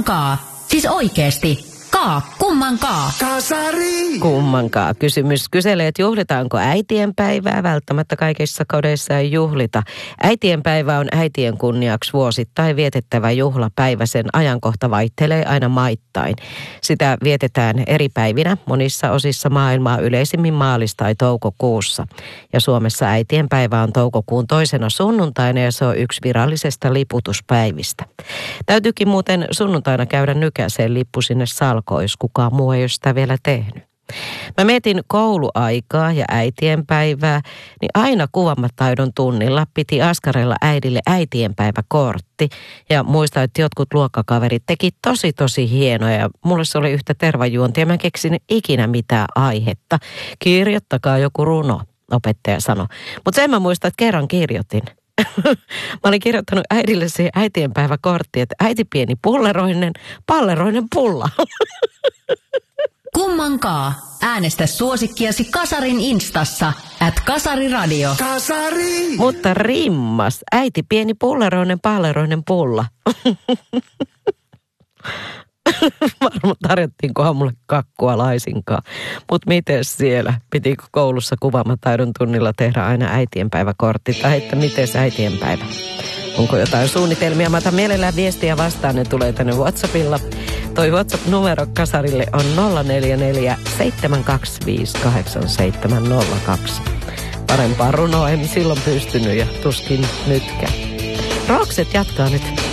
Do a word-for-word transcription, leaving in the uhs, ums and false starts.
Kummankaa? Siis oikeesti. Kaa, kummankaa. Kasari! Kummankaa. Kysymys kyselee, että juhlitaanko äitienpäivää? Välttämättä kaikissa kodeissa ei juhlita. Äitienpäivä on äitien kunniaksi vuosittain vietettävä juhlapäivä. Sen ajankohta vaihtelee aina maittain. Sitä vietetään eri päivinä monissa osissa maailmaa, yleisimmin maalis- tai toukokuussa. Ja Suomessa äitienpäivä on toukokuun toisena sunnuntaina ja se on yksi virallisesta liputuspäivistä. Täytyykin muuten sunnuntaina käydä nykäiseen lippu sinne salkoon, jos kukaan muu ei ole sitä vielä tehnyt. Mä mietin kouluaikaa ja äitienpäivää, niin aina kuvamataidon tunnilla piti askarella äidille äitienpäiväkortti. Ja muistan, että jotkut luokkakaverit teki tosi tosi hienoja ja mulle se oli yhtä tervajuontia. Mä en keksinyt ikinä mitään aihetta. Kirjoittakaa joku runo, opettaja sanoi. Mutta sen mä muistan, että kerran kirjoitin. Mä olin kirjoittanut äidille siihen äitienpäiväkorttiin, että äiti pieni pulleroinen, palleroinen pulla. Kummankaa? Äänestä suosikkiasi Kasarin Instassa, at Kasariradio. Kasari! Mutta rimmas, äiti pieni pulleroinen, palleroinen pulla. Varmaan tarjottiinkohan mulle kakkua laisinkaan. Mutta miten siellä? Pitikö koulussa kuvaamataidon tunnilla tehdä aina äitienpäiväkortti? Tai että miten äitienpäivä? Onko jotain suunnitelmia? Mä otan mielellään viestiä vastaan. Ne tulee tänne WhatsAppilla. Toi WhatsApp-numero Kasarille on nolla neljä neljä seitsemän kaksi viisi kahdeksan seitsemän nolla kaksi. Parempaa runoa en silloin pystynyt ja tuskin nytkään. Rookset jatkaa nyt.